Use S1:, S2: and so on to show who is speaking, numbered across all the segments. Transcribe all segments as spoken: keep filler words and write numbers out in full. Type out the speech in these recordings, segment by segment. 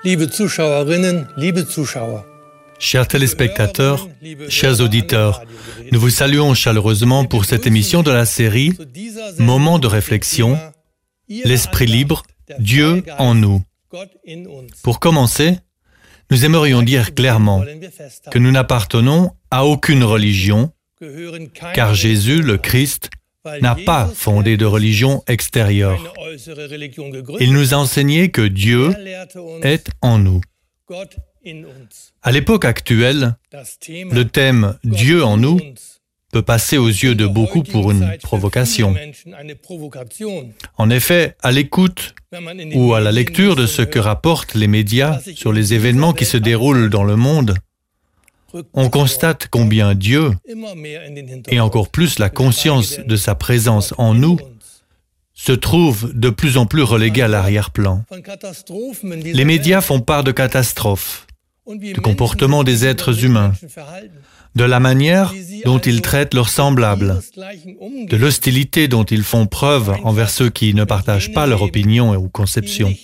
S1: liebe Zuschauerinnen, liebe Zuschauer.
S2: Chers téléspectateurs, chers auditeurs, nous vous saluons chaleureusement pour cette émission de la série Moments de réflexion, l'Esprit libre, Dieu en nous. Pour commencer, nous aimerions dire clairement que nous n'appartenons à aucune religion, car Jésus, le Christ, n'a pas fondé de religion extérieure. Il nous a enseigné que Dieu est en nous. À l'époque actuelle, le thème « Dieu en nous » peut passer aux yeux de beaucoup pour une provocation. En effet, à l'écoute ou à la lecture de ce que rapportent les médias sur les événements qui se déroulent dans le monde, on constate combien Dieu, et encore plus la conscience de sa présence en nous, se trouve de plus en plus relégué à l'arrière-plan. Les médias font part de catastrophes, du comportement des êtres humains, de la manière dont ils traitent leurs semblables, de l'hostilité dont ils font preuve envers ceux qui ne partagent pas leur opinion ou conception.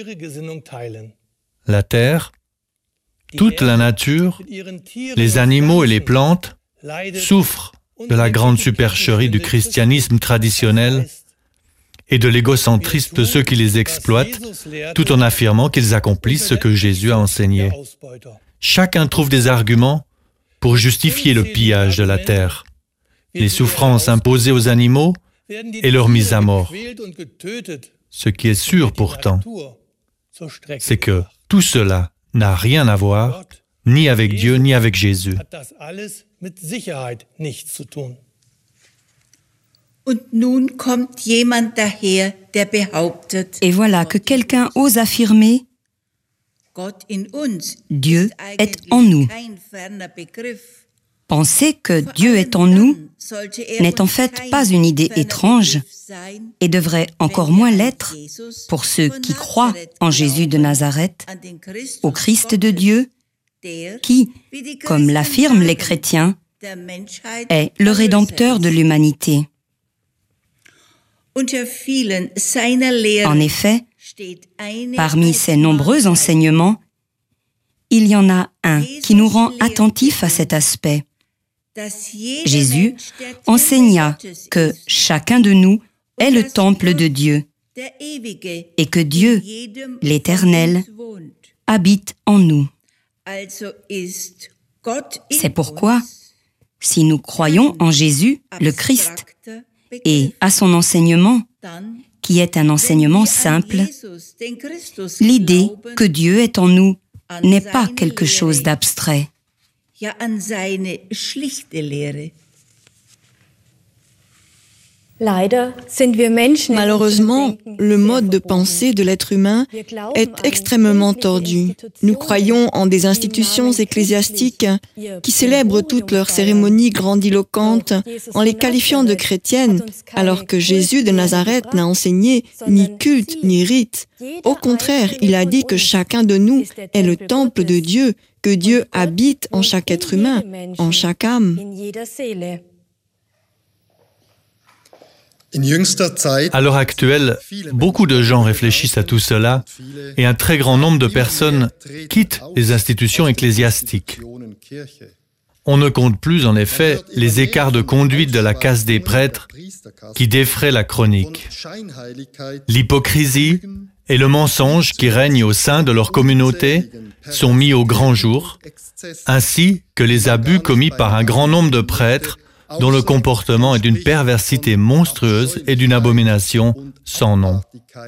S2: La terre, toute la nature, les animaux et les plantes souffrent de la grande supercherie du christianisme traditionnel et de l'égocentrisme de ceux qui les exploitent, tout en affirmant qu'ils accomplissent ce que Jésus a enseigné. Chacun trouve des arguments pour justifier le pillage de la terre, les souffrances imposées aux animaux et leur mise à mort. Ce qui est sûr pourtant, c'est que tout cela n'a rien à voir ni avec Dieu ni avec Jésus.
S3: Et voilà que quelqu'un ose affirmer « Dieu est en nous ». Penser que Dieu est en nous n'est en fait pas une idée étrange et devrait encore moins l'être pour ceux qui croient en Jésus de Nazareth, au Christ de Dieu, qui, comme l'affirment les chrétiens, est le Rédempteur de l'humanité. En effet, parmi ces nombreux enseignements, il y en a un qui nous rend attentifs à cet aspect. Jésus enseigna que chacun de nous est le temple de Dieu et que Dieu, l'Éternel, habite en nous. C'est pourquoi, si nous croyons en Jésus, le Christ, et à son enseignement, qui est un enseignement simple, l'idée que Dieu est en nous n'est pas quelque chose d'abstrait.
S4: Malheureusement, le mode de pensée de l'être humain est extrêmement tordu. Nous croyons en des institutions ecclésiastiques qui célèbrent toutes leurs cérémonies grandiloquentes en les qualifiant de chrétiennes, alors que Jésus de Nazareth n'a enseigné ni culte ni rite. Au contraire, il a dit que chacun de nous est le temple de Dieu, que Dieu habite en chaque être humain, en chaque âme.
S2: À l'heure actuelle, beaucoup de gens réfléchissent à tout cela et un très grand nombre de personnes quittent les institutions ecclésiastiques. On ne compte plus, en effet, les écarts de conduite de la caste des prêtres qui défraient la chronique. L'hypocrisie et le mensonge qui règnent au sein de leur communauté sont mis au grand jour, ainsi que les abus commis par un grand nombre de prêtres dont le comportement est d'une perversité monstrueuse et d'une abomination sans nom.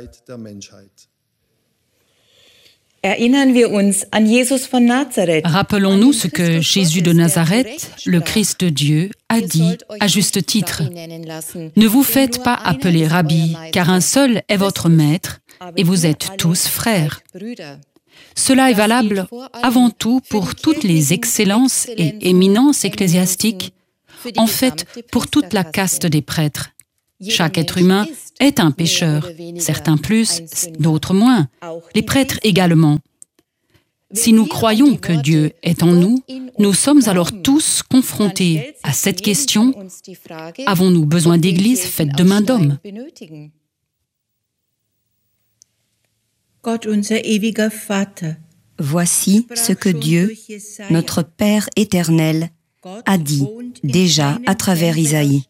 S5: Rappelons-nous ce que Jésus de Nazareth, le Christ de Dieu, a dit à juste titre. Ne vous faites pas appeler Rabbi, car un seul est votre maître, et vous êtes tous frères. Cela est valable avant tout pour toutes les excellences et éminences ecclésiastiques, en fait, pour toute la caste des prêtres. Chaque être humain est un pécheur, certains plus, d'autres moins, les prêtres également. Si nous croyons que Dieu est en nous, nous sommes alors tous confrontés à cette question, avons-nous besoin d'églises faites de main d'homme ?
S3: Voici ce que Dieu, notre Père éternel, a dit déjà à travers Isaïe.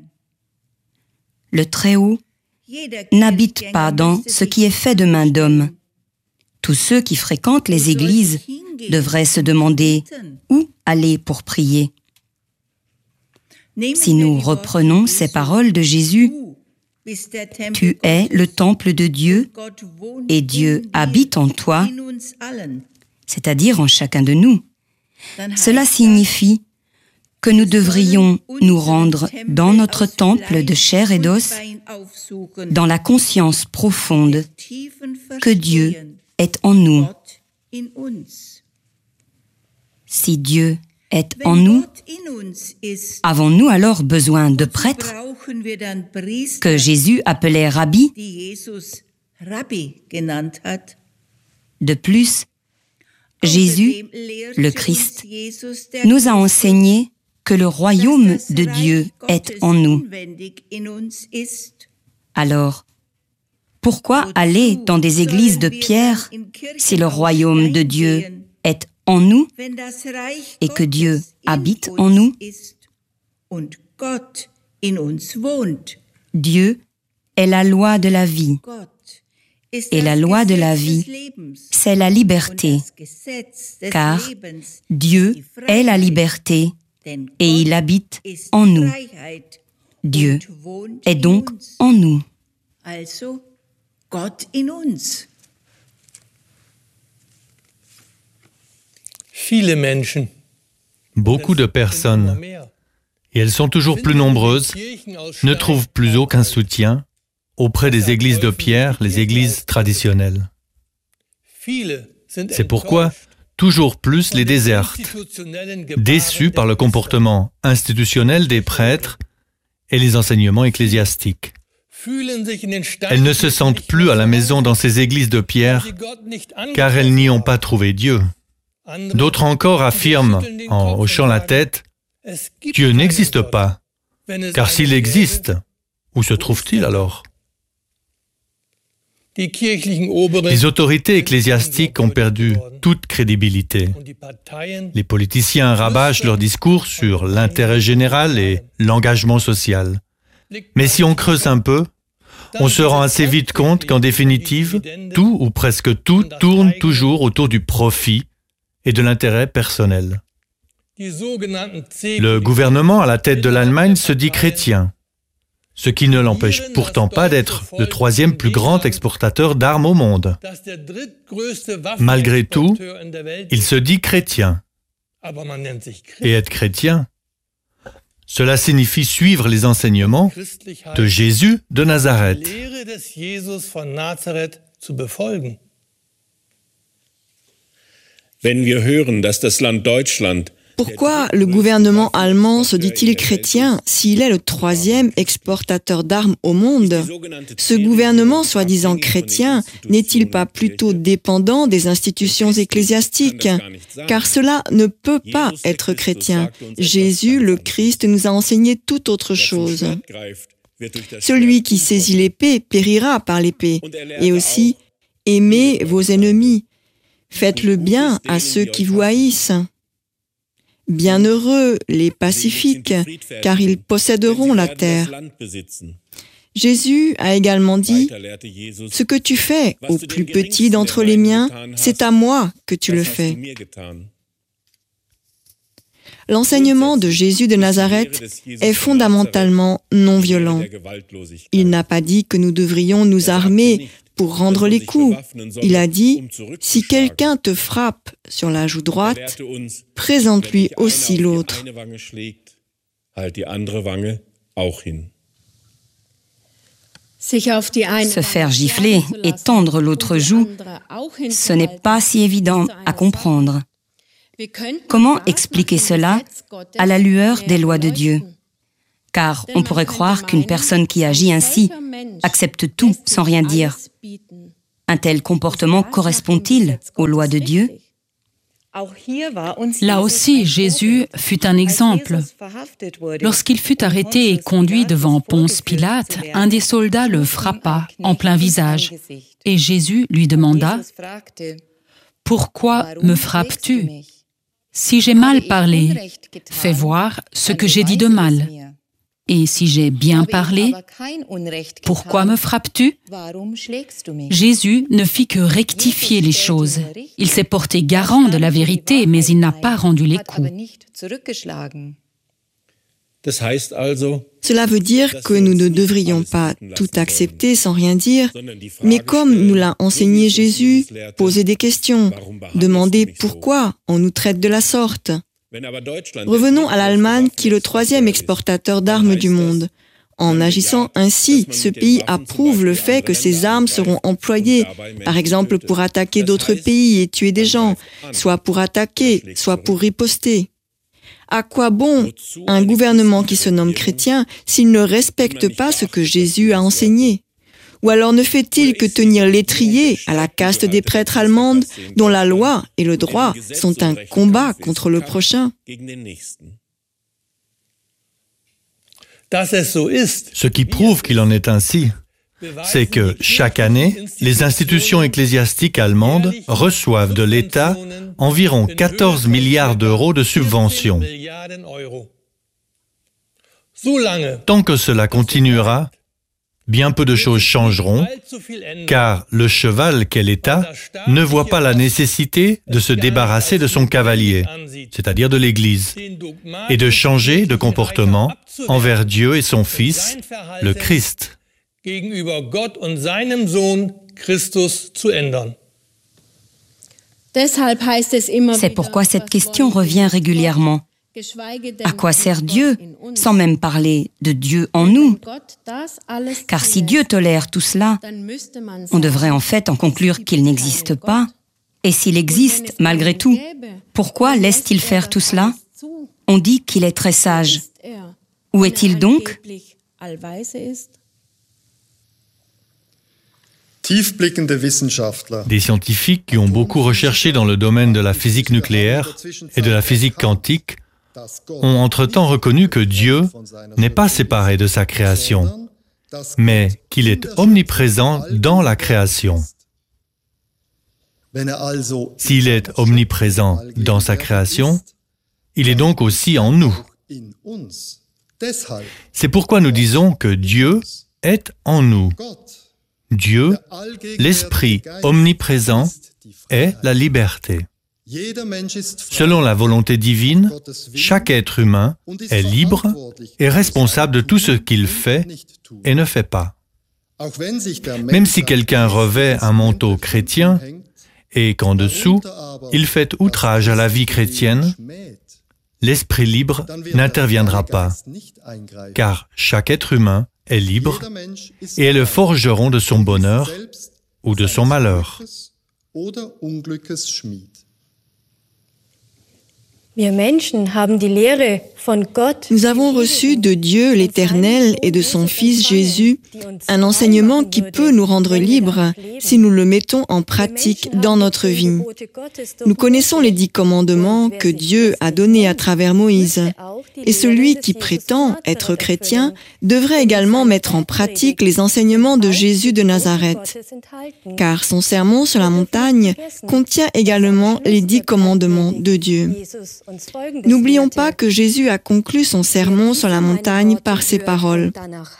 S3: Le Très-Haut n'habite pas dans ce qui est fait de main d'homme. Tous ceux qui fréquentent les églises devraient se demander où aller pour prier. Si nous reprenons ces paroles de Jésus, « Tu es le temple de Dieu et Dieu habite en toi », c'est-à-dire en chacun de nous, cela signifie que nous devrions nous rendre dans notre temple de chair et d'os, dans la conscience profonde que Dieu est en nous. Si Dieu est en nous, avons-nous alors besoin de prêtres que Jésus appelait Rabbi? De plus, Jésus, le Christ, nous a enseigné que le royaume de Dieu est en nous. Alors, pourquoi aller dans des églises de pierre si le royaume de Dieu est en nous et que Dieu habite en nous? Dieu est la loi de la vie. Et la loi de la vie, c'est la liberté, car Dieu est la liberté et il habite en nous. Dieu est donc en nous.
S2: Beaucoup de personnes, et elles sont toujours plus nombreuses, ne trouvent plus aucun soutien auprès des églises de pierre, les églises traditionnelles. C'est pourquoi toujours plus les désertent, déçus par le comportement institutionnel des prêtres et les enseignements ecclésiastiques. Elles ne se sentent plus à la maison dans ces églises de pierre car elles n'y ont pas trouvé Dieu. D'autres encore affirment, en hochant la tête, « Dieu n'existe pas, car s'il existe, où se trouve-t-il alors ?» Les autorités ecclésiastiques ont perdu toute crédibilité. Les politiciens rabâchent leurs discours sur l'intérêt général et l'engagement social. Mais si on creuse un peu, on se rend assez vite compte qu'en définitive, tout ou presque tout tourne toujours autour du profit et de l'intérêt personnel. Le gouvernement à la tête de l'Allemagne se dit chrétien, ce qui ne l'empêche pourtant pas d'être le troisième plus grand exportateur d'armes au monde. Malgré tout, il se dit chrétien. Et être chrétien, cela signifie suivre les enseignements de Jésus de Nazareth.
S6: Wenn wir hören, dass das Land Deutschland
S4: Pourquoi le gouvernement allemand se dit-il chrétien s'il est le troisième exportateur d'armes au monde? Ce gouvernement soi-disant chrétien n'est-il pas plutôt dépendant des institutions ecclésiastiques? Car cela ne peut pas être chrétien. Jésus, le Christ, nous a enseigné tout autre chose. Celui qui saisit l'épée périra par l'épée. Et aussi, aimez vos ennemis. Faites le bien à ceux qui vous haïssent. Bienheureux les pacifiques, car ils posséderont la terre. Jésus a également dit, « Ce que tu fais au plus petit d'entre les miens, c'est à moi que tu le fais. » L'enseignement de Jésus de Nazareth est fondamentalement non violent. Il n'a pas dit que nous devrions nous armer pour rendre les coups. Il a dit, si quelqu'un te frappe sur la joue droite, présente-lui aussi l'autre.
S3: Se faire gifler et tendre l'autre joue, ce n'est pas si évident à comprendre. Comment expliquer cela à la lueur des lois de Dieu? Car on pourrait croire qu'une personne qui agit ainsi accepte tout sans rien dire. Un tel comportement correspond-il aux lois de Dieu?
S5: Là aussi, Jésus fut un exemple. Lorsqu'il fut arrêté et conduit devant Ponce Pilate, un des soldats le frappa en plein visage. Et Jésus lui demanda, « pourquoi me frappes-tu? Si j'ai mal parlé, fais voir ce que j'ai dit de mal. Et si j'ai bien parlé, pourquoi me frappes-tu? Jésus ne fit que rectifier les choses. Il s'est porté garant de la vérité, mais il n'a pas rendu les coups.
S4: Cela veut dire que nous ne devrions pas tout accepter sans rien dire, mais comme nous l'a enseigné Jésus, poser des questions, demander pourquoi on nous traite de la sorte. Revenons à l'Allemagne qui est le troisième exportateur d'armes du monde. En agissant ainsi, ce pays approuve le fait que ces armes seront employées, par exemple pour attaquer d'autres pays et tuer des gens, soit pour attaquer, soit pour riposter. À quoi bon un gouvernement qui se nomme chrétien s'il ne respecte pas ce que Jésus a enseigné? Ou alors ne fait-il que tenir l'étrier à la caste des prêtres allemandes dont la loi et le droit sont un combat contre le prochain?
S2: Ce qui prouve qu'il en est ainsi, c'est que chaque année, les institutions ecclésiastiques allemandes reçoivent de l'État environ quatorze milliards d'euros de subventions. Tant que cela continuera, bien peu de choses changeront, car le cheval qu'est l'État ne voit pas la nécessité de se débarrasser de son cavalier, c'est-à-dire de l'Église, et de changer de comportement envers Dieu et son Fils, le Christ.
S3: C'est pourquoi cette question revient régulièrement. À quoi sert Dieu, sans même parler de Dieu en nous? Car si Dieu tolère tout cela, on devrait en fait en conclure qu'il n'existe pas. Et s'il existe, malgré tout, pourquoi laisse-t-il faire tout cela? On dit qu'il est très sage. Où est-il donc?
S2: Des scientifiques qui ont beaucoup recherché dans le domaine de la physique nucléaire et de la physique quantique ont entre-temps reconnu que Dieu n'est pas séparé de sa création, mais qu'il est omniprésent dans la création. S'il est omniprésent dans sa création, il est donc aussi en nous. C'est pourquoi nous disons que Dieu est en nous. Dieu, l'Esprit omniprésent, est la liberté. Selon la volonté divine, chaque être humain est libre et responsable de tout ce qu'il fait et ne fait pas. Même si quelqu'un revêt un manteau chrétien et qu'en dessous, il fait outrage à la vie chrétienne, l'esprit libre n'interviendra pas, car chaque être humain est libre et est le forgeron de son bonheur ou de son malheur.
S4: Nous avons reçu de Dieu l'Éternel et de son Fils Jésus un enseignement qui peut nous rendre libres si nous le mettons en pratique dans notre vie. Nous connaissons les dix commandements que Dieu a donnés à travers Moïse. Et celui qui prétend être chrétien devrait également mettre en pratique les enseignements de Jésus de Nazareth, car son sermon sur la montagne contient également les dix commandements de Dieu. N'oublions pas que Jésus a conclu son sermon sur la montagne par ces paroles.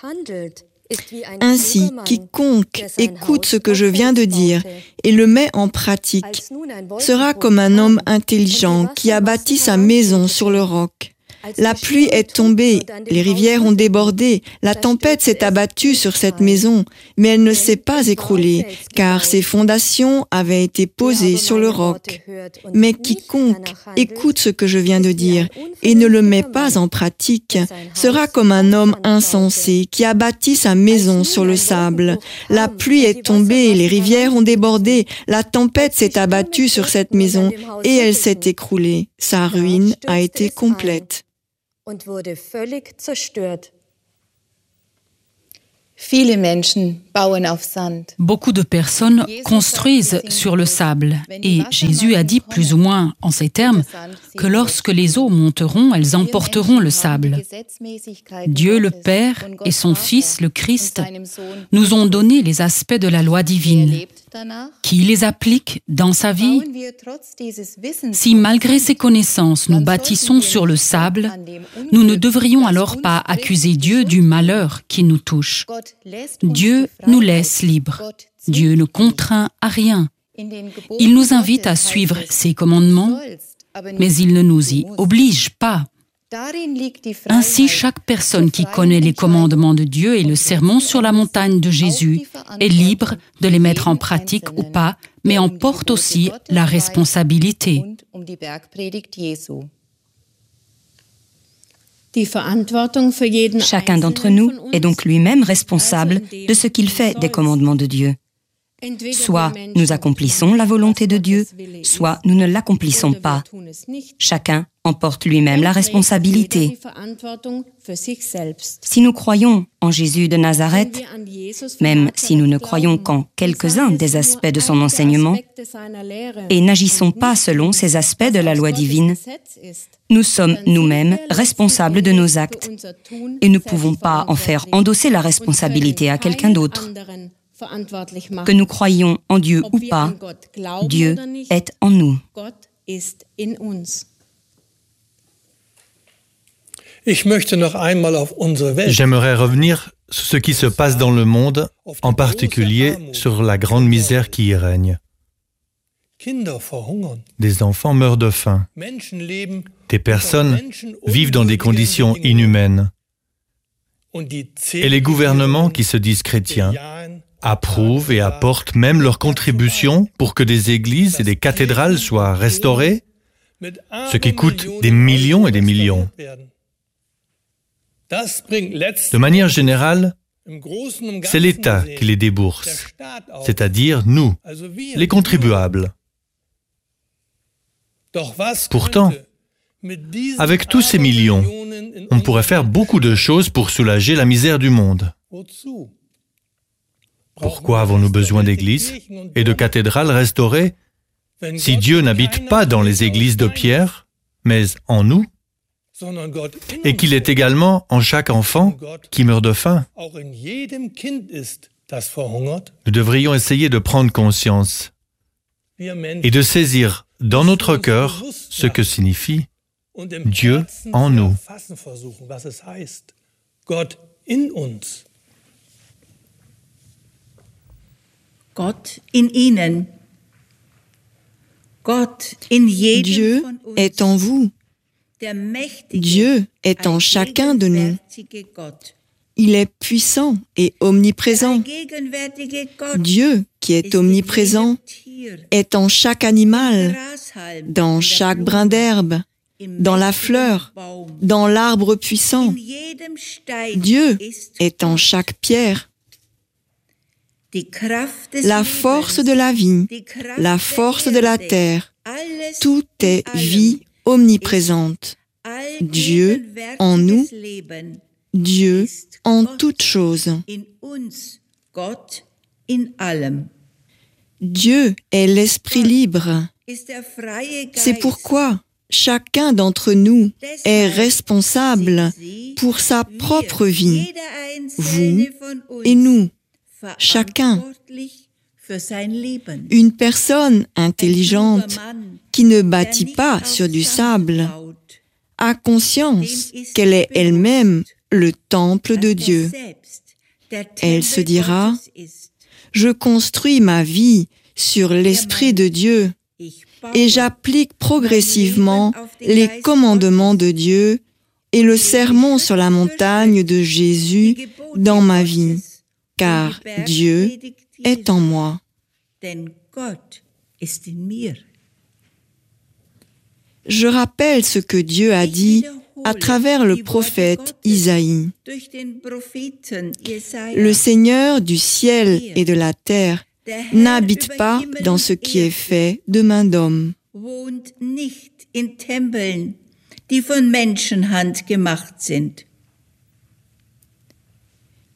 S4: Ainsi, quiconque écoute ce que je viens de dire et le met en pratique sera comme un homme intelligent qui a bâti sa maison sur le roc. La pluie est tombée, les rivières ont débordé, la tempête s'est abattue sur cette maison, mais elle ne s'est pas écroulée, car ses fondations avaient été posées sur le roc. Mais quiconque écoute ce que je viens de dire et ne le met pas en pratique sera comme un homme insensé qui a bâti sa maison sur le sable. La pluie est tombée, les rivières ont débordé, la tempête s'est abattue sur cette maison et elle s'est écroulée. Sa ruine a été complète.
S5: Beaucoup de personnes construisent sur le sable et Jésus a dit plus ou moins en ces termes que lorsque les eaux monteront, elles emporteront le sable. Dieu le Père et son Fils, le Christ, nous ont donné les aspects de la loi divine. Qui les applique dans sa vie? Si malgré ces connaissances nous bâtissons sur le sable, nous ne devrions alors pas accuser Dieu du malheur qui nous touche. Dieu nous laisse libres. Dieu ne contraint à rien. Il nous invite à suivre ses commandements, mais il ne nous y oblige pas. Ainsi, chaque personne qui connaît les commandements de Dieu et le sermon sur la montagne de Jésus est libre de les mettre en pratique ou pas, mais en porte aussi la responsabilité.
S3: Chacun d'entre nous est donc lui-même responsable de ce qu'il fait des commandements de Dieu. Soit nous accomplissons la volonté de Dieu, soit nous ne l'accomplissons pas. Chacun en porte lui-même la responsabilité. Si nous croyons en Jésus de Nazareth, même si nous ne croyons qu'en quelques-uns des aspects de son enseignement, et n'agissons pas selon ces aspects de la loi divine, nous sommes nous-mêmes responsables de nos actes et ne pouvons pas en faire endosser la responsabilité à quelqu'un d'autre. Que nous croyions en Dieu ou pas, Dieu est en nous.
S2: J'aimerais revenir sur ce qui se passe dans le monde, en particulier sur la grande misère qui y règne. Des enfants meurent de faim. Des personnes vivent dans des conditions inhumaines. Et les gouvernements qui se disent chrétiens approuvent et apportent même leur contribution pour que des églises et des cathédrales soient restaurées, ce qui coûte des millions et des millions. De manière générale, c'est l'État qui les débourse, c'est-à-dire nous, les contribuables. Pourtant, avec tous ces millions, on pourrait faire beaucoup de choses pour soulager la misère du monde. Pourquoi avons-nous besoin d'églises et de cathédrales restaurées si Dieu n'habite pas dans les églises de pierre, mais en nous, et qu'il est également en chaque enfant qui meurt de faim? Nous devrions essayer de prendre conscience et de saisir dans notre cœur ce que signifie Dieu en nous.
S4: Dieu est en vous. Dieu est en chacun de nous. Il est puissant et omniprésent. Dieu, qui est omniprésent, est en chaque animal, dans chaque brin d'herbe, dans la fleur, dans l'arbre puissant. Dieu est en chaque pierre. La force de la vie, la force de la terre, tout est vie omniprésente. Dieu en nous, Dieu en toutes choses. Dieu est l'esprit libre. C'est pourquoi chacun d'entre nous est responsable pour sa propre vie, vous et nous. Chacun. Une personne intelligente qui ne bâtit pas sur du sable a conscience qu'elle est elle-même le temple de Dieu. Elle se dira, « Je construis ma vie sur l'Esprit de Dieu et j'applique progressivement les commandements de Dieu et le sermon sur la montagne de Jésus dans ma vie. » Car Dieu est en moi. Je rappelle ce que Dieu a dit à travers le prophète Isaïe. Le Seigneur du ciel et de la terre n'habite pas dans ce qui est fait de main d'homme.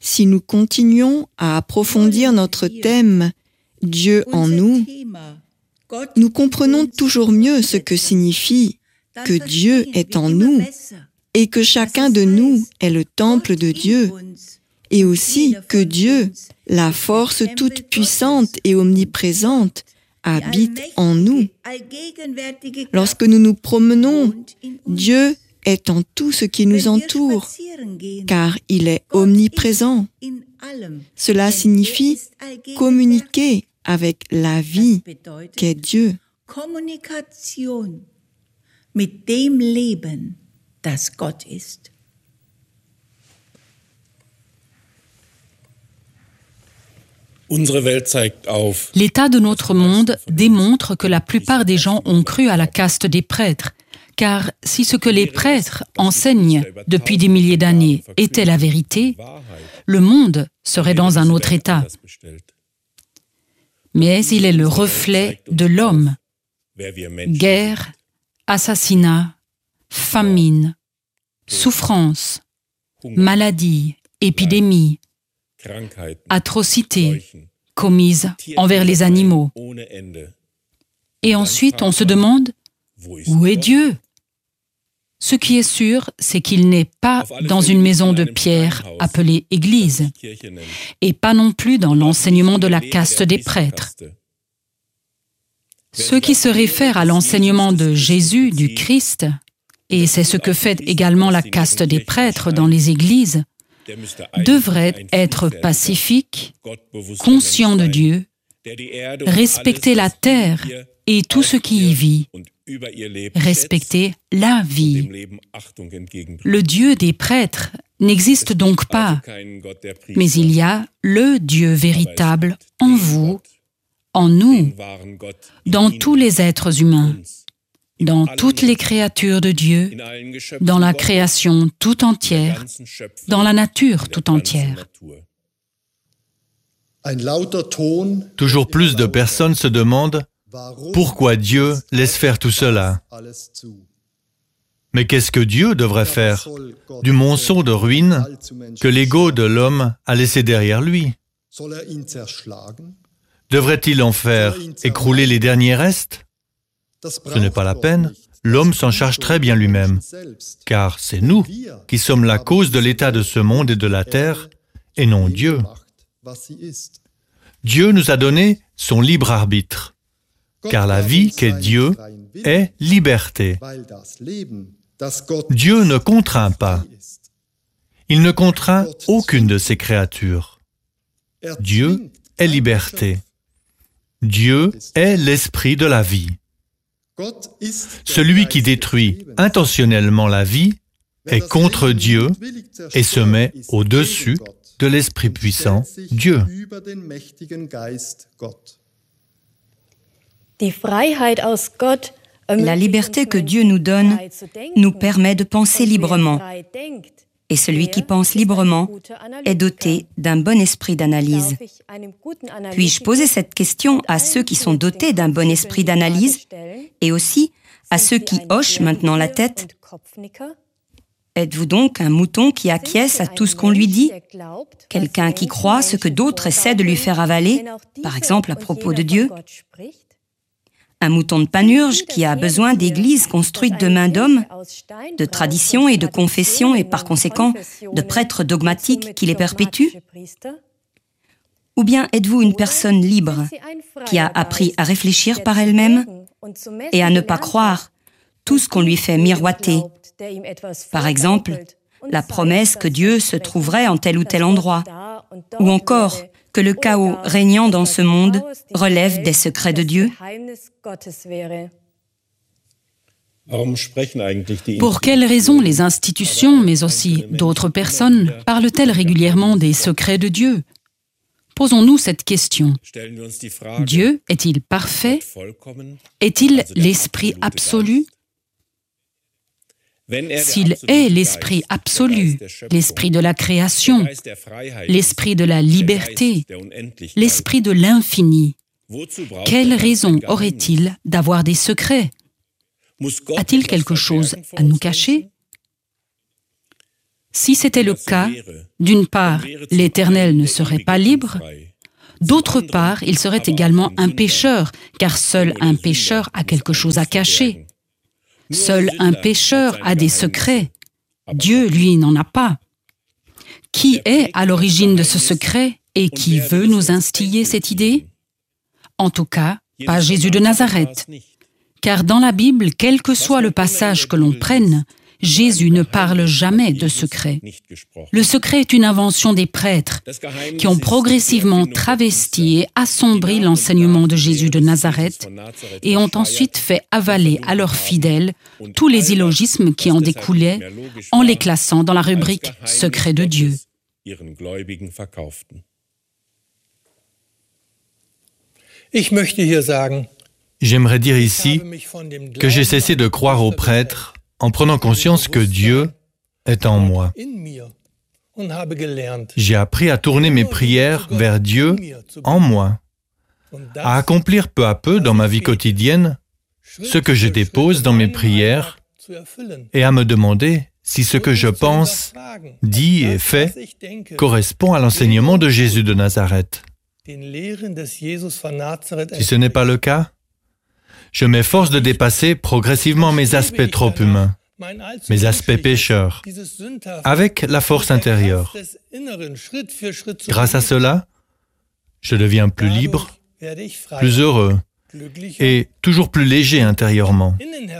S4: Si nous continuons à approfondir notre thème « Dieu en nous », nous comprenons toujours mieux ce que signifie que Dieu est en nous et que chacun de nous est le temple de Dieu, et aussi que Dieu, la force toute puissante et omniprésente, habite en nous. Lorsque nous nous promenons, Dieu est en tout ce qui nous entoure, car il est omniprésent. Cela signifie communiquer avec la vie qu'est Dieu.
S7: Mit dem Leben, das Gott ist.
S5: L'état de notre monde démontre que la plupart des gens ont cru à la caste des prêtres, car si ce que les prêtres enseignent depuis des milliers d'années était la vérité, le monde serait dans un autre état. Mais il est le reflet de l'homme. Guerre, assassinat, famine, souffrance, maladie, épidémie, atrocités commises envers les animaux. Et ensuite, on se demande, où est Dieu? Ce qui est sûr, c'est qu'il n'est pas dans une maison de pierre appelée Église, et pas non plus dans l'enseignement de la caste des prêtres. Ceux qui se réfèrent à l'enseignement de Jésus, du Christ, et c'est ce que fait également la caste des prêtres dans les églises, devraient être pacifiques, conscients de Dieu, respecter la terre et tout ce qui y vit, respecter la vie. Le Dieu des prêtres n'existe donc pas, mais il y a le Dieu véritable en vous, en nous, dans tous les êtres humains, dans toutes les créatures de Dieu, dans la création tout entière, dans la nature tout entière.
S2: Toujours plus de personnes se demandent pourquoi Dieu laisse faire tout cela. Mais qu'est-ce que Dieu devrait faire du monceau de ruines que l'ego de l'homme a laissé derrière lui? Devrait-il en faire écrouler les derniers restes? Ce n'est pas la peine. L'homme s'en charge très bien lui-même, car c'est nous qui sommes la cause de l'état de ce monde et de la terre, et non Dieu. Dieu nous a donné son libre arbitre, car la vie qu'est Dieu est liberté. Dieu ne contraint pas. Il ne contraint aucune de ses créatures. Dieu est liberté. Dieu est l'esprit de la vie. Celui qui détruit intentionnellement la vie est contre Dieu et se met au-dessus de l'Esprit puissant, Dieu.
S3: La liberté que Dieu nous donne nous permet de penser librement. Et celui qui pense librement est doté d'un bon esprit d'analyse. Puis-je poser cette question à ceux qui sont dotés d'un bon esprit d'analyse et aussi à ceux qui hochent maintenant la tête? Êtes-vous donc un mouton qui acquiesce à tout ce qu'on lui dit? Quelqu'un qui croit ce que d'autres essaient de lui faire avaler, par exemple à propos de Dieu? Un mouton de panurge qui a besoin d'églises construites de mains d'hommes, de traditions et de confessions et par conséquent de prêtres dogmatiques qui les perpétuent? Ou bien êtes-vous une personne libre qui a appris à réfléchir par elle-même et à ne pas croire tout ce qu'on lui fait miroiter? Par exemple, la promesse que Dieu se trouverait en tel ou tel endroit, ou encore que le chaos régnant dans ce monde relève des secrets de Dieu?
S5: Pour quelles raisons les institutions, mais aussi d'autres personnes, parlent-elles régulièrement des secrets de Dieu? Posons-nous cette question. Dieu est-il parfait? Est-il l'esprit absolu? S'il est l'esprit absolu, l'esprit de la création, l'esprit de la liberté, l'esprit de l'infini, quelle raison aurait-il d'avoir des secrets? A-t-il quelque chose à nous cacher? Si c'était le cas, d'une part, l'Éternel ne serait pas libre, d'autre part, il serait également un pécheur, car seul un pécheur a quelque chose à cacher. Seul un pécheur a des secrets. Dieu, lui, n'en a pas. Qui est à l'origine de ce secret et qui veut nous instiller cette idée? En tout cas, pas Jésus de Nazareth. Car dans la Bible, quel que soit le passage que l'on prenne, Jésus ne parle jamais de secret. Le secret est une invention des prêtres qui ont progressivement travesti et assombri l'enseignement de Jésus de Nazareth et ont ensuite fait avaler à leurs fidèles tous les illogismes qui en découlaient en les classant dans la rubrique « Secret de Dieu ».
S2: J'aimerais dire ici que j'ai cessé de croire aux prêtres en prenant conscience que Dieu est en moi. J'ai appris à tourner mes prières vers Dieu en moi, à accomplir peu à peu dans ma vie quotidienne ce que je dépose dans mes prières et à me demander si ce que je pense, dis et fais correspond à l'enseignement de Jésus de Nazareth. Si ce n'est pas le cas, je m'efforce de dépasser progressivement mes aspects trop humains, mes aspects pécheurs, avec la force intérieure. Grâce à cela, je deviens plus libre, plus heureux et toujours plus léger intérieurement.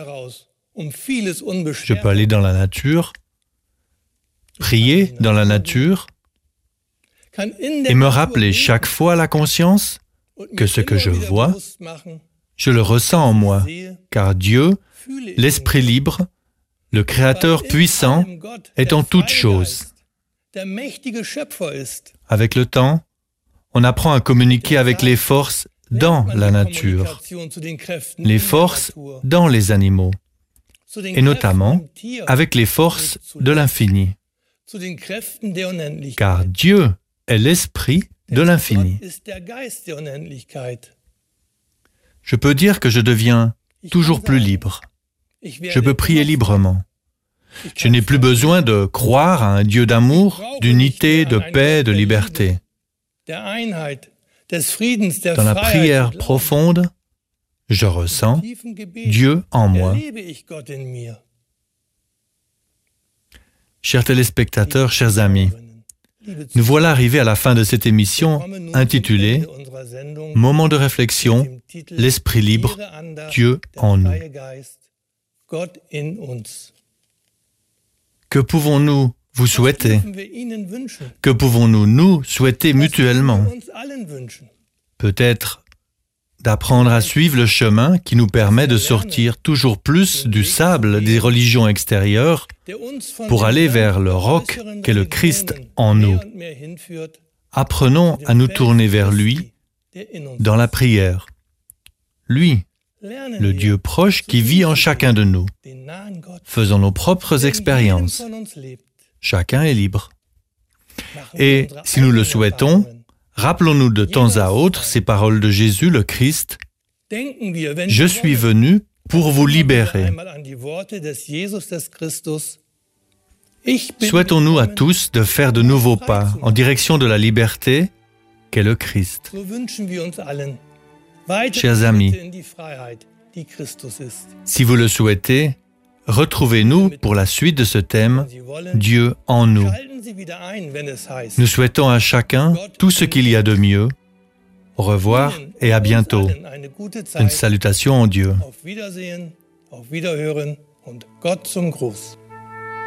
S2: Je peux aller dans la nature, prier dans la nature et me rappeler chaque fois à la conscience que ce que je vois, je le ressens en moi, car Dieu, l'Esprit libre, le Créateur puissant, est en toutes choses. Avec le temps, on apprend à communiquer avec les forces dans la nature, les forces dans les animaux, et notamment avec les forces de l'infini. Car Dieu est l'Esprit de l'infini. Je peux dire que je deviens toujours plus libre. Je peux prier librement. Je n'ai plus besoin de croire à un Dieu d'amour, d'unité, de paix, de liberté. Dans la prière profonde, je ressens Dieu en moi. Chers téléspectateurs, chers amis, nous voilà arrivés à la fin de cette émission intitulée « Moment de réflexion, l'Esprit libre, Dieu en nous ». Que pouvons-nous vous souhaiter? Que pouvons-nous nous souhaiter mutuellement? Peut-être d'apprendre à suivre le chemin qui nous permet de sortir toujours plus du sable des religions extérieures pour aller vers le roc qu'est le Christ en nous. Apprenons à nous tourner vers lui dans la prière. Lui, le Dieu proche qui vit en chacun de nous. Faisons nos propres expériences. Chacun est libre. Et si nous le souhaitons, rappelons-nous de temps à autre ces paroles de Jésus, le Christ. « Je suis venu pour vous libérer. » Souhaitons-nous à tous de faire de nouveaux pas en direction de la liberté qu'est le Christ. Chers amis, si vous le souhaitez, retrouvez-nous pour la suite de ce thème « Dieu en nous ». Nous souhaitons à chacun tout ce qu'il y a de mieux. Au revoir et à bientôt. Une salutation en Dieu.
S1: Auf Wiedersehen, auf Wiederhören und Gott zum Gruß.